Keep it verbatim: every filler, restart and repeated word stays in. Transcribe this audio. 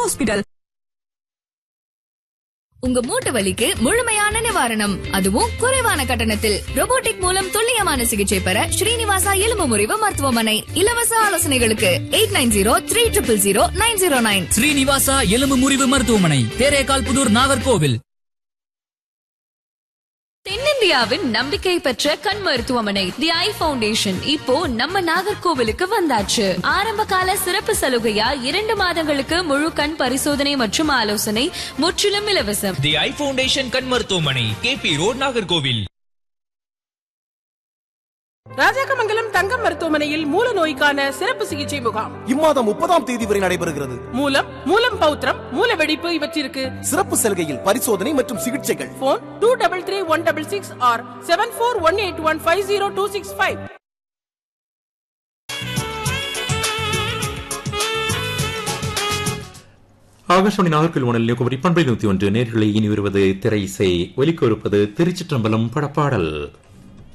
Hospital. உங்க மூட்டு வலிக்கு முழுமையான நிவாரணம், அதுவும் குறைவான கட்டணத்தில். ரோபோட்டிக் மூலம் துல்லியமான சிகிச்சை பெற ஸ்ரீனிவாசா எலும்பு முறிவு மருத்துவமனை. இலவச ஆலோசனைகளுக்கு eight nine zero three triple zero nine zero nine. Srinivasa எலும்பு முறிவு மருத்துவமனை, தேரேகால் புதூர், நாகர்கோவில். தென்னிந்தியாவின் நம்பிக்கை பெற்ற கண் மருத்துவமனை தி ஐ ஃபவுண்டேஷன் இப்போ நம்ம நாகர்கோவிலுக்கு வந்தாச்சு. ஆரம்ப கால சிறப்பு சலுகையா இரண்டு மாதங்களுக்கு முழு கண் பரிசோதனை மற்றும் ஆலோசனை முற்றிலும் இலவசம். தி ஐ ஃபவுண்டேஷன் கண் மருத்துவமனை, K P road, Nagercoil. Rajakkamangalam தங்கம் மருத்துவமனையில் மூல நோய்க்கான சிறப்பு சிகிச்சை முகாம் இம்மாதம் முப்பதாம் தேதி வரை நடைபெறுகிறது. மூலம், மூலம் பௌத்திரம், மூல வெடிப்பு இவற்றிற்கு சிறப்பு சலுகையில் பரிசோதனை மற்றும் சிகிச்சைகள். Phone two double three one double six R seven four one eight one five zero two six five. Akashvani Nagercoil வானொலி குமரி பண்பை நூத்தி ஒன்று நேர்களை இனி வருவது திரை இசை. ஒலிக்க இருப்பது திருச்சிற்றம்பலம் படப்பாடல்.